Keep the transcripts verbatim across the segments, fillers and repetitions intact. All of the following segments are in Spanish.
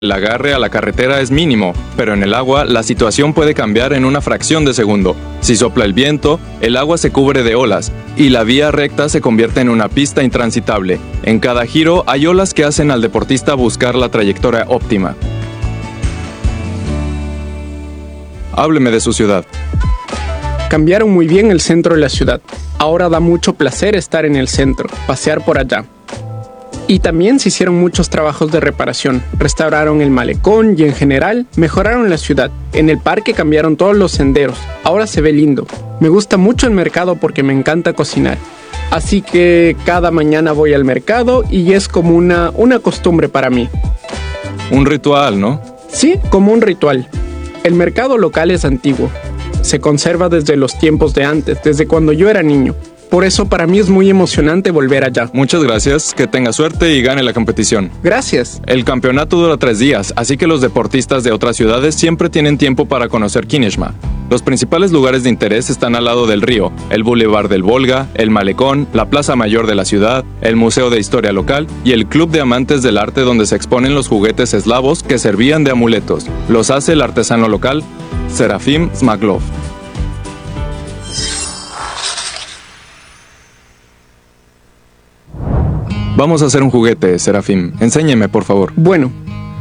El agarre a la carretera es mínimo, pero en el agua la situación puede cambiar en una fracción de segundo. Si sopla el viento, el agua se cubre de olas, y la vía recta se convierte en una pista intransitable. En cada giro hay olas que hacen al deportista buscar la trayectoria óptima. Hábleme de su ciudad. Cambiaron muy bien el centro de la ciudad. Ahora da mucho placer estar en el centro, pasear por allá. Y también se hicieron muchos trabajos de reparación. Restauraron el malecón y en general mejoraron la ciudad. En el parque cambiaron todos los senderos. Ahora se ve lindo. Me gusta mucho el mercado porque me encanta cocinar. Así que cada mañana voy al mercado y es como una, una costumbre para mí. Un ritual, ¿no? Sí, como un ritual. El mercado local es antiguo. Se conserva desde los tiempos de antes, desde cuando yo era niño. Por eso para mí es muy emocionante volver allá. Muchas gracias, que tenga suerte y gane la competición. Gracias. El campeonato dura tres días, así que los deportistas de otras ciudades siempre tienen tiempo para conocer Kineshma. Los principales lugares de interés están al lado del río, el Boulevard del Volga, el Malecón, la Plaza Mayor de la ciudad, el Museo de Historia Local y el Club de Amantes del Arte donde se exponen los juguetes eslavos que servían de amuletos. Los hace el artesano local, Serafim Smaglov. Vamos a hacer un juguete, Serafim. Enséñeme, por favor. Bueno,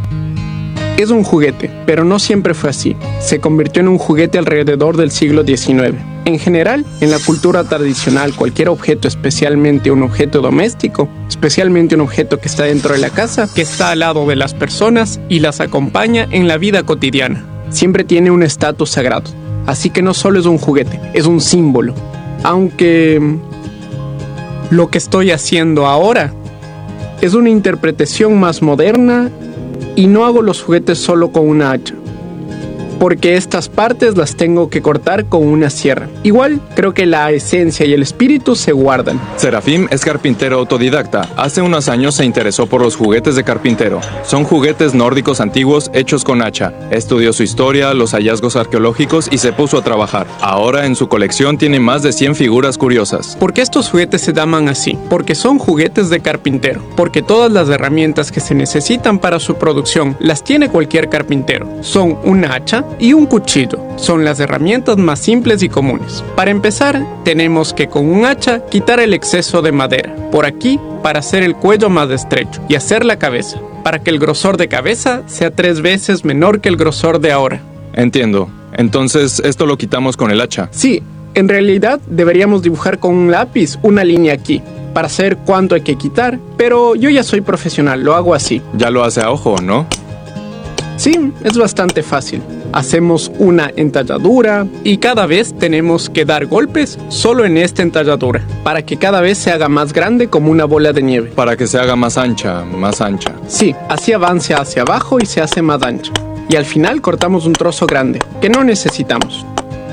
es un juguete, pero no siempre fue así. Se convirtió en un juguete alrededor del siglo diecinueve. En general, en la cultura tradicional, cualquier objeto, especialmente un objeto doméstico, especialmente un objeto que está dentro de la casa, que está al lado de las personas y las acompaña en la vida cotidiana, siempre tiene un estatus sagrado. Así que no solo es un juguete, es un símbolo. Aunque lo que estoy haciendo ahora es una interpretación más moderna y no hago los juguetes solo con una hacha, porque estas partes las tengo que cortar con una sierra. Igual, creo que la esencia y el espíritu se guardan. Serafim es carpintero autodidacta. Hace unos años se interesó por los juguetes de carpintero. Son juguetes nórdicos antiguos hechos con hacha. Estudió su historia, los hallazgos arqueológicos y se puso a trabajar. Ahora en su colección tiene más de cien figuras curiosas. ¿Por qué estos juguetes se llaman así? Porque son juguetes de carpintero. Porque todas las herramientas que se necesitan para su producción las tiene cualquier carpintero. Son una hacha y un cuchillo. Son las herramientas más simples y comunes. Para empezar, tenemos que con un hacha quitar el exceso de madera por aquí para hacer el cuello más estrecho y hacer la cabeza, para que el grosor de cabeza sea tres veces menor que el grosor de ahora. Entiendo. Entonces, ¿esto lo quitamos con el hacha? Sí, en realidad deberíamos dibujar con un lápiz una línea aquí para saber cuánto hay que quitar, pero yo ya soy profesional, lo hago así. Ya lo hace a ojo, ¿no? Sí, es bastante fácil. Hacemos una entalladura y cada vez tenemos que dar golpes solo en esta entalladura para que cada vez se haga más grande como una bola de nieve. Para que se haga más ancha, más ancha. Sí, así avanza hacia abajo y se hace más ancha. Y al final cortamos un trozo grande, que no necesitamos.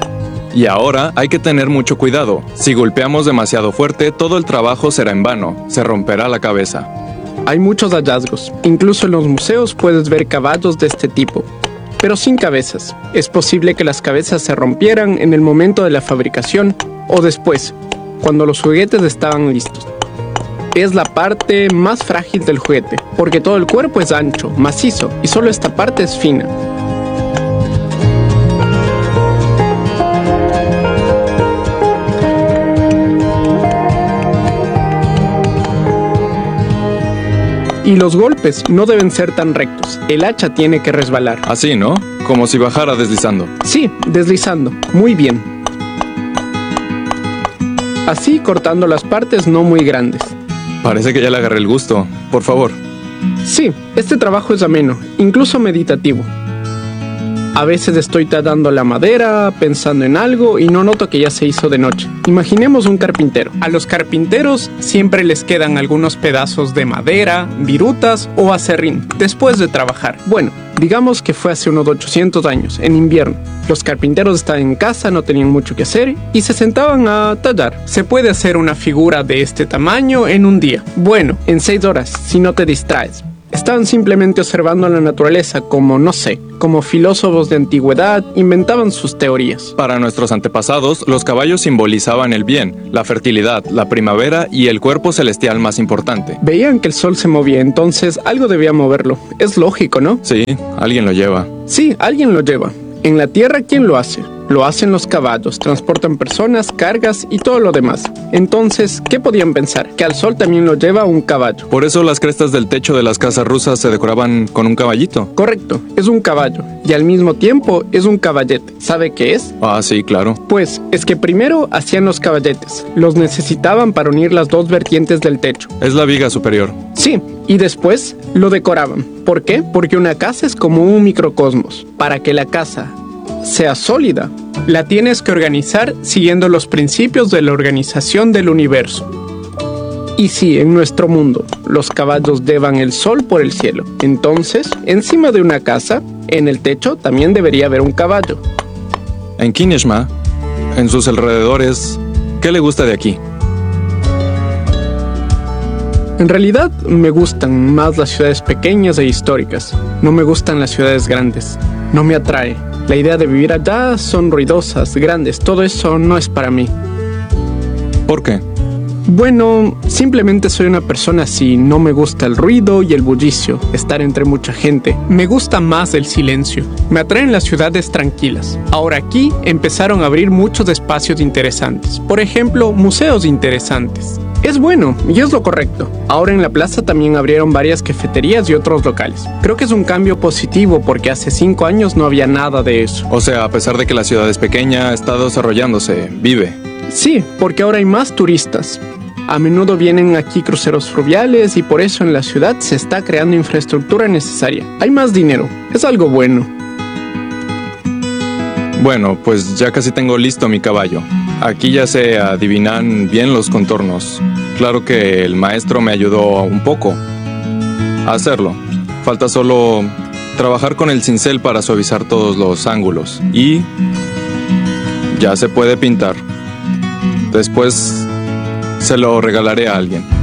Y ahora hay que tener mucho cuidado. Si golpeamos demasiado fuerte, todo el trabajo será en vano. Se romperá la cabeza. Hay muchos hallazgos. Incluso en los museos puedes ver caballos de este tipo, pero sin cabezas. Es posible que las cabezas se rompieran en el momento de la fabricación o después, cuando los juguetes estaban listos. Es la parte más frágil del juguete, porque todo el cuerpo es ancho, macizo, y solo esta parte es fina. Y los golpes no deben ser tan rectos. El hacha tiene que resbalar. Así, ¿no? Como si bajara deslizando. Sí, deslizando. Muy bien. Así cortando las partes no muy grandes. Parece que ya le agarré el gusto. Por favor. Sí, este trabajo es ameno, incluso meditativo. A veces estoy tallando la madera, pensando en algo y no noto que ya se hizo de noche. Imaginemos un carpintero. A los carpinteros siempre les quedan algunos pedazos de madera, virutas o acerrín después de trabajar. Bueno, digamos que fue hace unos ochocientos años, en invierno. Los carpinteros estaban en casa, no tenían mucho que hacer y se sentaban a tallar. Se puede hacer una figura de este tamaño en un día. Bueno, en seis horas, si no te distraes. Estaban simplemente observando la naturaleza como, no sé, como filósofos de antigüedad inventaban sus teorías. Para nuestros antepasados, los caballos simbolizaban el bien, la fertilidad, la primavera y el cuerpo celestial más importante. Veían que el sol se movía, entonces algo debía moverlo. Es lógico, ¿no? Sí, alguien lo lleva. Sí, alguien lo lleva. En la tierra, ¿quién lo hace? Lo hacen los caballos, transportan personas, cargas y todo lo demás. Entonces, ¿qué podían pensar? Que al sol también lo lleva un caballo. Por eso las crestas del techo de las casas rusas se decoraban con un caballito. Correcto, es un caballo. Y al mismo tiempo es un caballete. ¿Sabe qué es? Ah, sí, claro. Pues es que primero hacían los caballetes. Los necesitaban para unir las dos vertientes del techo. Es la viga superior. Sí, y después lo decoraban. ¿Por qué? Porque una casa es como un microcosmos. Para que la casa sea sólida, la tienes que organizar siguiendo los principios de la organización del universo. Y si en nuestro mundo los caballos llevan el sol por el cielo, entonces encima de una casa, en el techo también debería haber un caballo. En Kineshma, en sus alrededores, ¿qué le gusta de aquí? En realidad me gustan más las ciudades pequeñas e históricas. No me gustan las ciudades grandes. No me atrae. La idea de vivir allá son ruidosas, grandes. Todo eso no es para mí. ¿Por qué? Bueno, simplemente soy una persona así. No me gusta el ruido y el bullicio, estar entre mucha gente. Me gusta más el silencio. Me atraen las ciudades tranquilas. Ahora aquí empezaron a abrir muchos espacios interesantes. Por ejemplo, museos interesantes. Es bueno, y es lo correcto. Ahora en la plaza también abrieron varias cafeterías y otros locales. Creo que es un cambio positivo porque hace cinco años no había nada de eso. O sea, a pesar de que la ciudad es pequeña, está desarrollándose, vive. Sí, porque ahora hay más turistas. A menudo vienen aquí cruceros fluviales y por eso en la ciudad se está creando infraestructura necesaria. Hay más dinero, es algo bueno. Bueno, pues ya casi tengo listo mi caballo. Aquí ya se adivinan bien los contornos. Claro que el maestro me ayudó un poco a hacerlo. Falta solo trabajar con el cincel para suavizar todos los ángulos. Y ya se puede pintar. Después se lo regalaré a alguien.